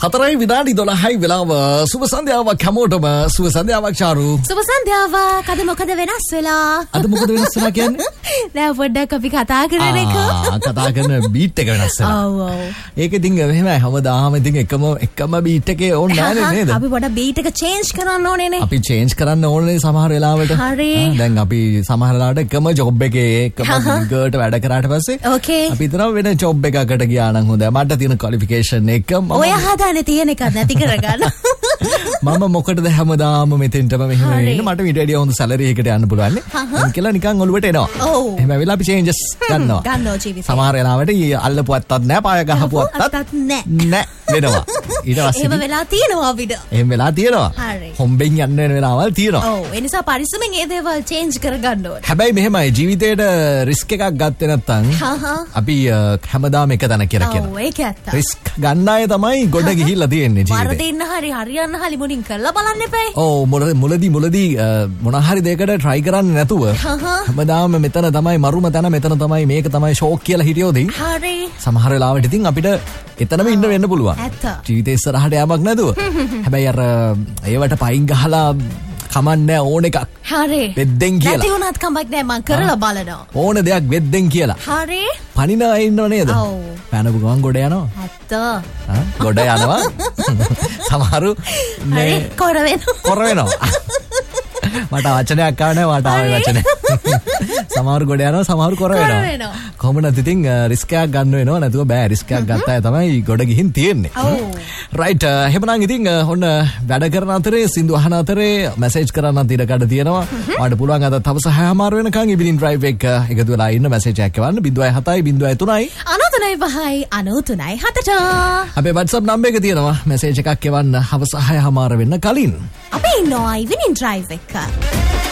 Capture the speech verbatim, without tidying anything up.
හතරයි විනාඩි දොළහයි වෙලාව. සුබ සන්ධ්‍යාවක් හැමෝටම. සුබ සන්ධ්‍යාවක් චාරු. සුබ සන්ධ්‍යාවක්. අද මොකද වෙනස් වෙලා? අද මොකද වෙනස් වෙලා කියන්නේ? දැන් පොඩ්ඩක් අපි කතා කරන එක. ආ කතා කරන බීට් එක වෙනස් වෙලා. ඔව් ඔව්. ඒක ඉතින් එහෙමයි හැමදාම ඉතින් එකම එකම බීට් එකේ ඕනේ නැහැ නේද? අපි පොඩ්ඩක් බීට් එක චේන්ජ් කරන්න ඕනේ නේ. අපි චේන්ජ් කරන්න ඕනේ සමහර වෙලාවට. හරි. දැන් අපි සමහර වෙලාවට එකම ජොබ් එකේ එකම ගර්ට වැඩ කරාට පස්සේ ඕකේ. අපි හිතනවා වෙන ජොබ් එකකට ගියා නම් හොඳයි. මට තියෙන ක්වොලිෆිකේෂන් එක මම ඔය හදානේ තියෙන එකක් නැති කරගන්න. මම මොකටද හැමදාම මෙතෙන්ටම මෙහෙම වෙන්නේ මට ඊට වැඩිය හොඳ සැලරි එකකට යන්න පුළුවන් නේ කියලා නිකන් ඔලුවට එනවා. ඔව්. එහෙම වෙලා අපි චේන්ජස් ගන්නවා. ගන්නවා ජීවිතේ. සමහර වෙලාවට අල්ලපුවත්තත් නැහැ පාය ගහපුවත්තත් නැහැ. නැහැ වෙනවා. ඊට පස්සේ එහෙම වෙලා තියෙනවා අපිට. එහෙම වෙලා තියෙනවා. හරි. හොම්බෙන් යන්න වෙන වෙලාවල් තියෙනවා. ඔව්. ඒ නිසා පරිස්සමෙන් ඒ දේවල් චේන්ජ් කරගන්න ඕනේ. හැබැයි මෙහෙමයි ජීවිතේට රිස්ක් එකක් ගත්තේ නැත්නම් අපි හැමදාම එක තැන කියලා කියනවා. ඔව් ඒක ඇත්ත. රිස්ක් ගන්න අය තමයි ගොඩ ගිහිල්ලා තියෙන්නේ ජීවිතේ. වරදින්න හරි හරියන්න හරි මුලින් කරලා බලන්න එපා. ඔව් මුලදී මුලදී මොන හරි දෙයකට try කරන්නේ නැතුව හැමදාම මෙතන තමයි මරුම තැන මෙතන තමයි මේක තමයි ෂෝක් කියලා හිටියොදී හරි. සමහර වෙලාවට ඉතින් අපිට එතනම ඉන්න වෙන්න පුළුවන්. ඇත්ත. ජීවිතේ ඉස්සරහට යamak නැතුව. හැබැයි අර ඒවට පයින් ගහලා කමන්නේ ඕන එකක්. හරි. වෙද්දෙන් කියලා. නැති වුණත් කමක් නැහැ මං කරලා බලනවා. ඕන දෙයක් වෙද්දෙන් කියලා. හරි. පනින අය ඉන්නව නේද? ඔව්. පැනපු ගමන් ගොඩ යනවා. ඇත්ත. ආ ගොඩ යනවා. සමහරු හරි කොර වෙනවා. කොර වෙනවා. මට වචනයක් ආවනේ මට ආවේ වචනේ. සමහරු ගොඩ යනවා සමහරු කොර වෙනවා. කොහොමද ඉතින් රිස්ක් එකක් ගන්න වෙනව නැතුව බෑ රිස්ක් එකක් ගත්ත අය තමයි ගොඩ ගිහින් තියෙන්නේ. ඔව්. රයිට් එහෙමනම් ඉතින් ඔන්න වැඩ කරන අතරේ සින්දු අහන අතරේ මැසේජ් කරන්න ඉඩකඩ තියෙනවා. ඔයාලට පුළුවන් අද තවස හැමාර වෙනකන් ඉබිනින් ඩ්‍රයිව් එක එකතු වෙලා ඉන්න මැසේජ් එකක් එවන්න ज़ीरो सात ज़ीरो तीन අනතුනයි පහයි අනතුනයි හතට. අපේ WhatsApp නම්බර් එක තියෙනවා මැසේජ් එකක් එවන්න හවස හය හැමාර වෙන්න කලින්. අපි ඉන්නවා ඉබිනින් ඩ්‍රයිව් එක.